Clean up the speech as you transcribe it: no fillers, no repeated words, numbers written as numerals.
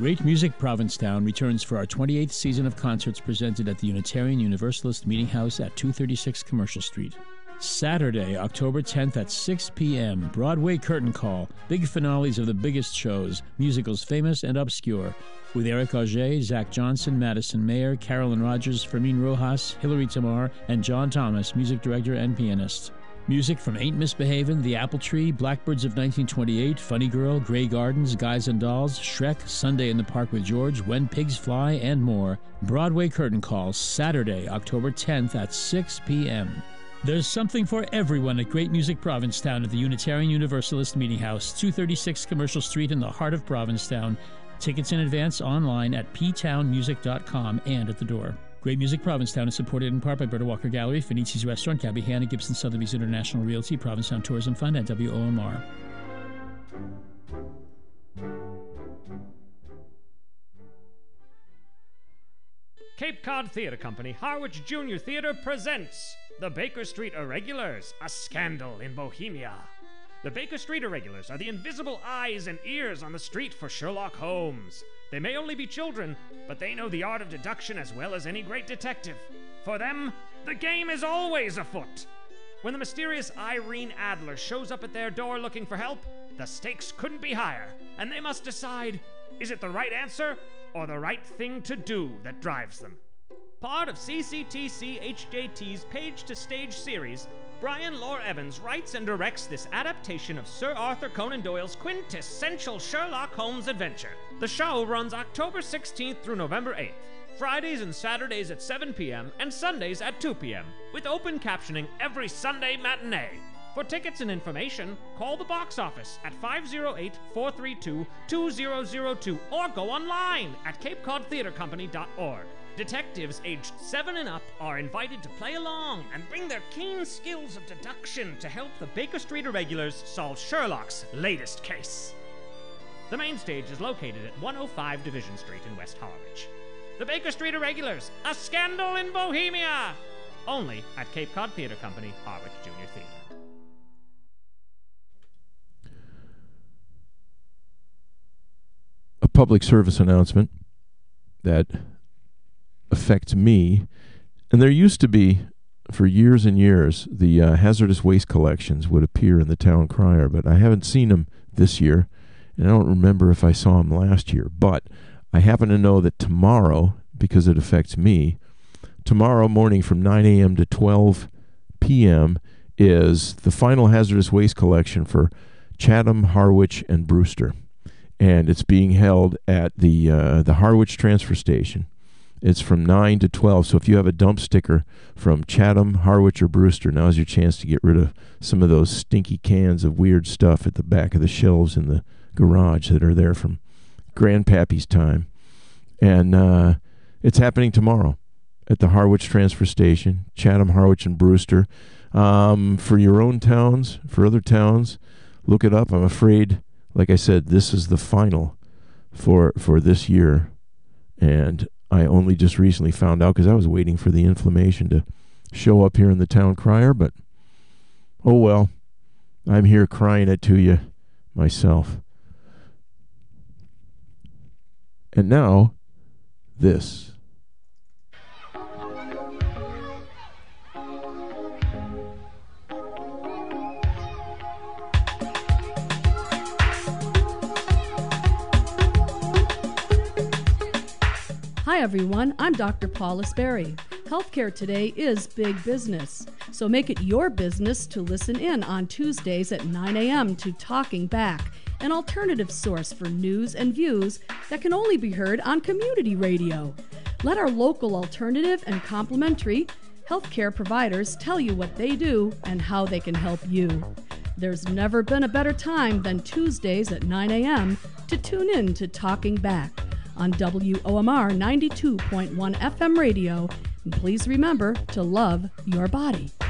Great Music Provincetown returns for our 28th season of concerts presented at the Unitarian Universalist Meeting House at 236 Commercial Street. Saturday, October 10th at 6 p.m., Broadway Curtain Call, big finales of the biggest shows, musicals famous and obscure, with Eric Auger, Zach Johnson, Madison Mayer, Carolyn Rogers, Fermin Rojas, Hilary Tamar, and John Thomas, music director and pianist. Music from Ain't Misbehavin', The Apple Tree, Blackbirds of 1928, Funny Girl, Grey Gardens, Guys and Dolls, Shrek, Sunday in the Park with George, When Pigs Fly, and more. Broadway Curtain Call, Saturday, October 10th at 6 p.m. There's something for everyone at Great Music Provincetown at the Unitarian Universalist Meeting House, 236 Commercial Street in the heart of Provincetown. Tickets in advance online at ptownmusic.com and at the door. Great Music Provincetown is supported in part by Berta Walker Gallery, Finizzi's Restaurant, Gabby Hanna, Gibson Sotheby's International Realty, Provincetown Tourism Fund, and WOMR. Cape Cod Theatre Company, Harwich Junior Theatre presents The Baker Street Irregulars, a scandal in Bohemia. The Baker Street Irregulars are the invisible eyes and ears on the street for Sherlock Holmes. They may only be children, but they know the art of deduction as well as any great detective. For them, the game is always afoot. When the mysterious Irene Adler shows up at their door looking for help, the stakes couldn't be higher, and they must decide, is it the right answer or the right thing to do that drives them? Part of CCTC HJT's Page to Stage series, Brian Lore Evans writes and directs this adaptation of Sir Arthur Conan Doyle's quintessential Sherlock Holmes adventure. The show runs October 16th through November 8th, Fridays and Saturdays at 7 p.m. and Sundays at 2 p.m., with open captioning every Sunday matinee. For tickets and information, call the box office at 508-432-2002 or go online at capecodtheatrecompany.org. Detectives aged 7 and up are invited to play along and bring their keen skills of deduction to help the Baker Street Irregulars solve Sherlock's latest case. The main stage is located at 105 Division Street in West Harwich. The Baker Street Irregulars, a scandal in Bohemia! Only at Cape Cod Theatre Company, Harwich Junior Theatre. A public service announcement that affects me. And there used to be, for years and years, the hazardous waste collections would appear in the town crier, but I haven't seen them this year, and I don't remember if I saw them last year. But I happen to know that tomorrow, because it affects me, tomorrow morning from 9 a.m. to 12 p.m. is the final hazardous waste collection for Chatham, Harwich, and Brewster. And it's being held at the Harwich transfer station. It's from 9 to 12, so if you have a dump sticker from Chatham, Harwich, or Brewster, now's your chance to get rid of some of those stinky cans of weird stuff at the back of the shelves in the garage that are there from Grandpappy's time. And it's happening tomorrow at the Harwich transfer station, Chatham, Harwich, and Brewster. For your own towns, for other towns, look it up. I'm afraid, like I said, this is the final for this year. And I only just recently found out because I was waiting for the inflammation to show up here in the town crier, but oh well, I'm here crying it to you myself. And now, this. Hi everyone, I'm Dr. Paula Sperry. Healthcare today is big business, so make it your business to listen in on Tuesdays at 9 a.m. to Talking Back, an alternative source for news and views that can only be heard on community radio. Let our local alternative and complementary healthcare providers tell you what they do and how they can help you. There's never been a better time than Tuesdays at 9 a.m. to tune in to Talking Back on WOMR 92.1 FM radio. And please remember to love your body.